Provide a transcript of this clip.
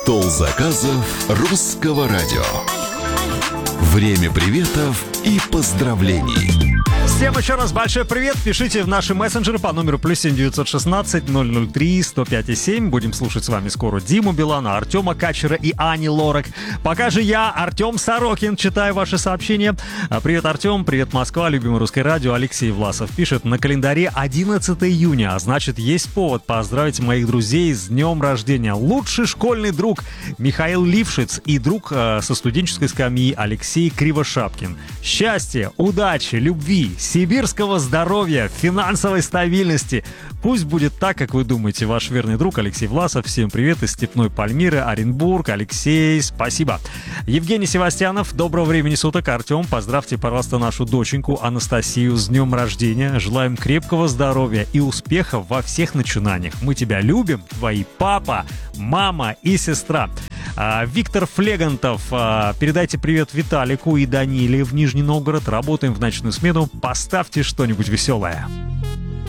Стол заказов русского радио. Время приветов и поздравлений. Всем еще раз большой привет. Пишите в наши мессенджеры по номеру +7 916 003 105 7. Будем слушать с вами скоро Диму Билана, Артема Качера и Ани Лорак. Пока же я, Артем Сорокин, читаю ваши сообщения. Привет, Артем, привет, Москва, любимое русское радио. Алексей Власов пишет: на календаре 11 июня, а значит есть повод поздравить моих друзей с днем рождения. Лучший школьный друг Михаил Лившиц и друг со студенческой скамьи Алексей Кривошапкин. Счастья, удачи, любви, сибирского здоровья, финансовой стабильности. Пусть будет так, как вы думаете. Ваш верный друг Алексей Власов. Всем привет из Степной Пальмиры, Оренбург. Алексей, спасибо. Евгений Севастьянов, доброго времени суток. Артем, поздравьте, пожалуйста, нашу доченьку Анастасию с днем рождения. Желаем крепкого здоровья и успехов во всех начинаниях. Мы тебя любим, твои папа, мама и сестра. Виктор Флегантов, передайте привет Виталику и Даниле в Нижний Новгород. Работаем в ночную смену. Поставьте что-нибудь веселое.